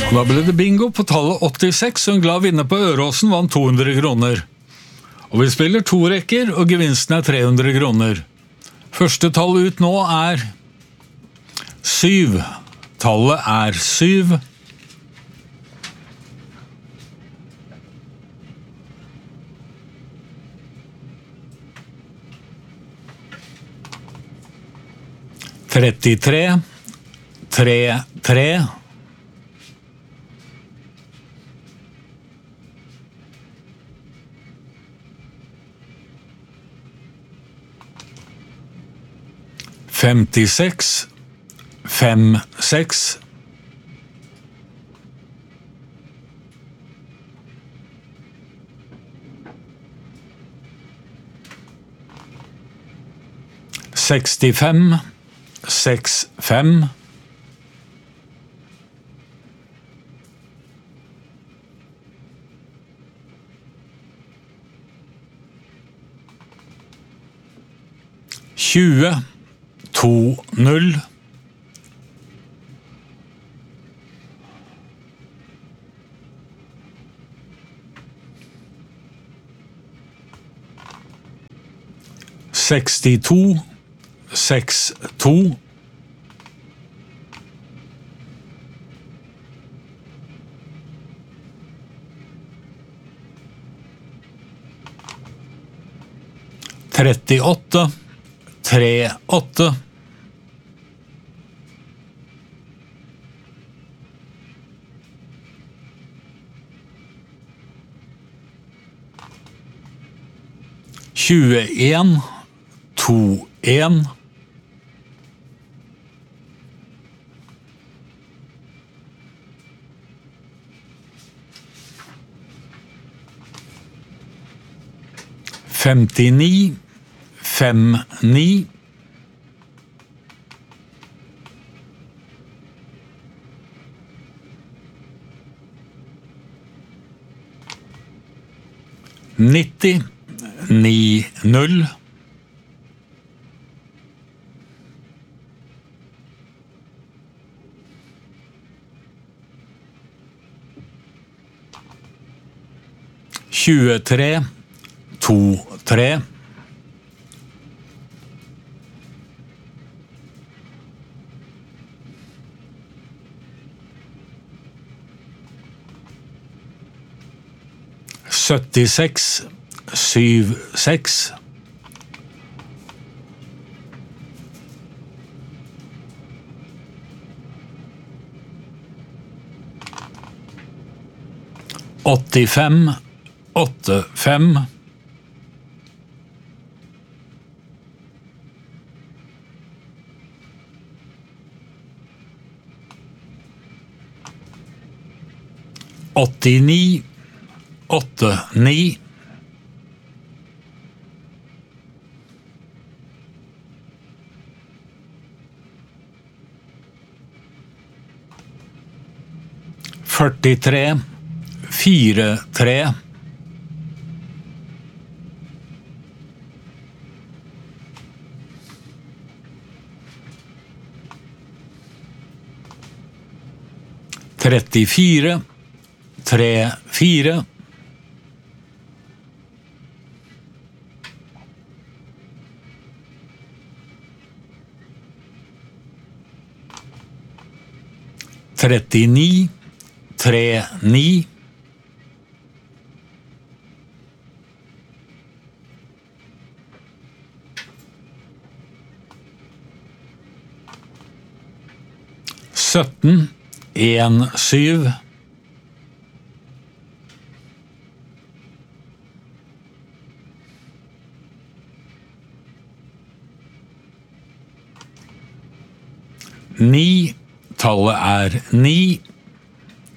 Da ble det bingo på tallet 86, og en glad vinner på Øråsen vant 200 kroner. Og vi spiller 2 rekker, og gevinsten 300 kroner. Første tall ut nå 7. Tallet 7. Trettitre, 3. 56, 6. 65, 5. 20, 0. 62, 2. 38, 3. 21, 1. 59, 9. 90, 0. 23, 3. 76, 6. 85, 5. 89, 9. 43, 4. 34, 3. 39, 3. 17, 7. 9, tallet 9.